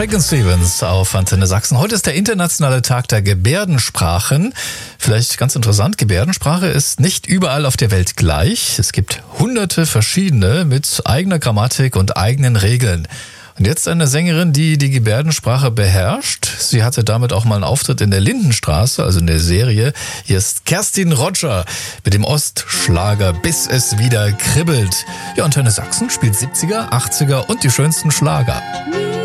Shakin' Stevens auf Antenne Sachsen. Heute ist der internationale Tag der Gebärdensprachen. Vielleicht ganz interessant, Gebärdensprache ist nicht überall auf der Welt gleich. Es gibt hunderte verschiedene mit eigener Grammatik und eigenen Regeln. Und jetzt eine Sängerin, die die Gebärdensprache beherrscht. Sie hatte damit auch mal einen Auftritt in der Lindenstraße, also in der Serie. Hier ist Kerstin Roger mit dem Ostschlager Bis es wieder kribbelt. Ja, Antenne Sachsen spielt 70er, 80er und die schönsten Schlager.